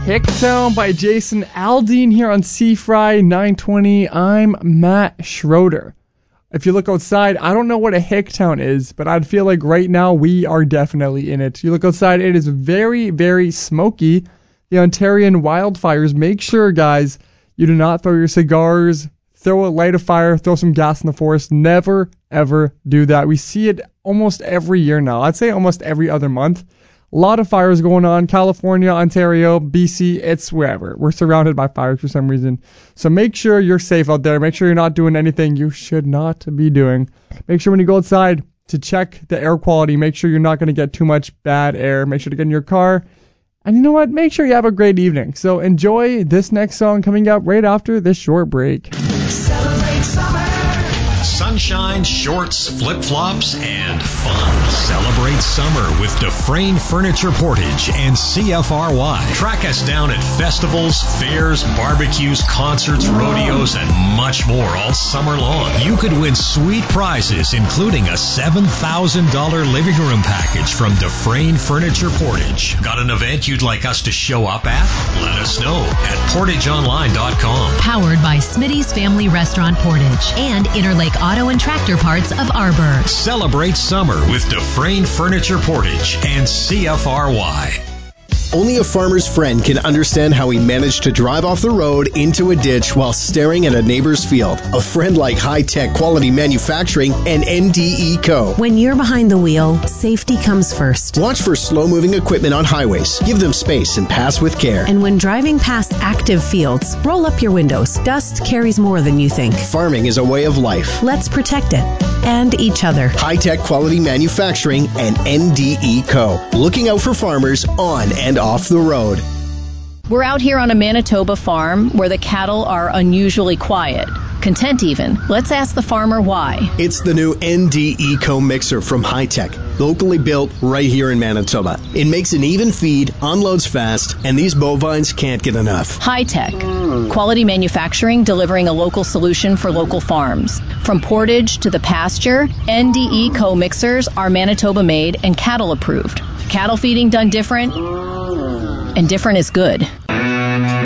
Hicktown by Jason Aldean here on C-Fry 920. I'm Matt Schroeder. If you look outside, I don't know what a Hicktown is, but I'd feel like right now we are definitely in it. You look outside, it is very, very smoky. The Ontarian wildfires. Make sure, guys, you do not throw your cigars, light a fire, throw some gas in the forest. Never, ever do that. We see it almost every year now. I'd say almost every other month. A lot of fires going on. California, Ontario, BC, it's wherever. We're surrounded by fires for some reason. So make sure you're safe out there. Make sure you're not doing anything you should not be doing. Make sure when you go outside to check the air quality, make sure you're not going to get too much bad air. Make sure to get in your car. And you know what? Make sure you have a great evening. So enjoy this next song coming up right after this short break. Celebrate summer. Sunshine, shorts, flip-flops, and fun. Celebrate summer with Dufresne Furniture Portage and CFRY. Track us down at festivals, fairs, barbecues, concerts, rodeos, and much more all summer long. You could win sweet prizes, including a $7,000 living room package from Dufresne Furniture Portage. Got an event you'd like us to show up at? Let us know at portageonline.com. Powered by Smitty's Family Restaurant Portage and Interlake Auto and Tractor Parts of Arbor. Celebrate summer with Dufresne Furniture Portage and CFRY. Only a farmer's friend can understand how he managed to drive off the road into a ditch while staring at a neighbor's field. A friend like High Tech Quality Manufacturing and NDE Co. When you're behind the wheel, safety comes first. Watch for slow-moving equipment on highways. Give them space and pass with care. And when driving past active fields, roll up your windows. Dust carries more than you think. Farming is a way of life. Let's protect it. And each other. High Tech Quality Manufacturing and NDE Co. Looking out for farmers on and off the road. We're out here on a Manitoba farm where the cattle are unusually quiet. Content even. Let's ask the farmer why. It's the new NDE Co mixer from High Tech, locally built right here in Manitoba. It makes an even feed, unloads fast, and these bovines can't get enough. High Tech. Quality manufacturing delivering a local solution for local farms. From portage to the pasture, NDE Co mixers are Manitoba made and cattle approved. Cattle feeding done different, and different is good.